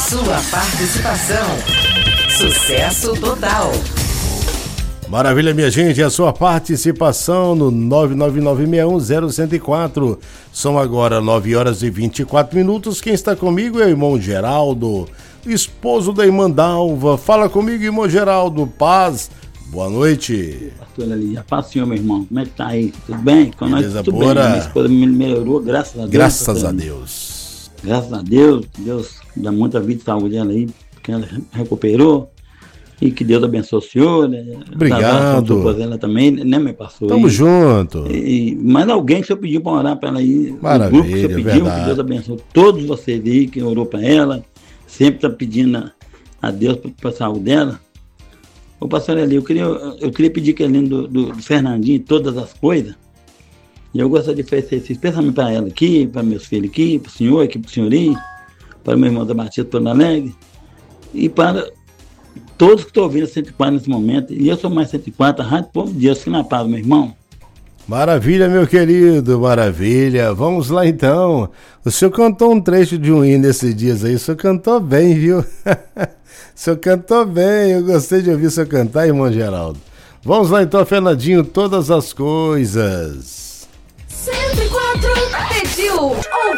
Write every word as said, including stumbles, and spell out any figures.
Sua participação. Sucesso total. Maravilha, minha gente, a sua participação no nove nove nove seis um zero zero quatro. São agora nove horas e vinte e quatro minutos. Quem está comigo é o irmão Geraldo, esposo da irmã Dalva. Fala comigo, irmão Geraldo. Paz. Boa noite. Pastor ali, a paz, senhor, meu irmão. Como é que tá aí? Tudo bem? Com nós, tudo bem. Minha esposa me melhorou, graças a Deus. Graças a Deus. Graças a Deus. Deus dá muita vida e saúde dela aí, porque ela recuperou. E que Deus abençoe o senhor, né? Obrigado. Ela também, né, meu pastor? Tamo e, junto. E, mas alguém que o senhor pediu para orar para ela aí. Maravilha, o grupo que o senhor pediu, verdade. que Deus abençoe todos vocês aí, que orou para ela. Sempre tá pedindo a, a Deus para a saúde dela. Ô pastor Eli, eu queria, eu queria pedir que ele do, do, do Fernandinho todas as coisas. E eu gostaria de oferecer esse pensamento para ela aqui, para meus filhos aqui, para o senhor, aqui para o senhorinho, para meu irmão da Batista Porto Alegre. E para todos que estão ouvindo a cento e quatro nesse momento, e eu sou mais cento e quatro, a Rádio Povo de Deus, que na paz, meu irmão. Maravilha, meu querido, maravilha. Vamos lá então. O senhor cantou um trecho de um hino esses dias aí, o senhor cantou bem, viu? O senhor cantou bem, eu gostei de ouvir o senhor cantar, irmão Geraldo. Vamos lá então, Fernandinho, todas as coisas. cento e quatro pediu,